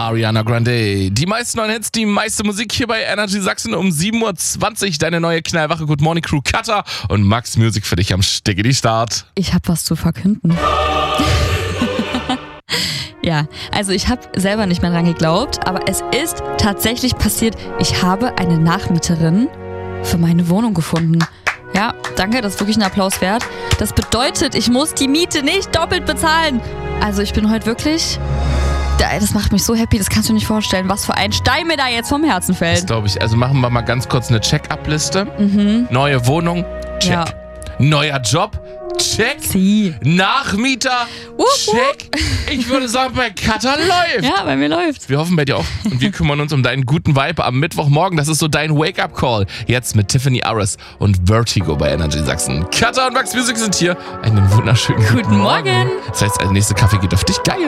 Ariana Grande. Die meisten neuen Hits, die meiste Musik hier bei Energy Sachsen um 7.20 Uhr. Deine neue knallwache Good Morning Crew Cutter und Max Music für dich am Stickety-Start. Ich habe was zu verkünden. Ja, also ich habe selber nicht mehr dran geglaubt, aber es ist tatsächlich passiert. Ich habe eine Nachmieterin für meine Wohnung gefunden. Ja, danke, das ist wirklich ein Applaus wert. Das bedeutet, ich muss die Miete nicht doppelt bezahlen. Also ich bin heute wirklich... Das macht mich so happy, das kannst du dir nicht vorstellen, was für ein Stein mir da jetzt vom Herzen fällt. Das glaube ich. Also machen wir mal ganz kurz eine Check-up-Liste. Neue Wohnung, check. Ja. Neuer Job, check. Nachmieter, check. Ich würde sagen, bei Cutter läuft. Ja, bei mir läuft. Wir hoffen bei dir auch. Und wir kümmern uns um deinen guten Vibe am Mittwochmorgen. Das ist so dein Wake-up-Call. Jetzt mit Tiffany Aris und Vertigo bei Energy Sachsen. Cutter und Max Music sind hier. Einen wunderschönen guten Morgen. Das heißt, der nächste Kaffee geht auf dich. Geil.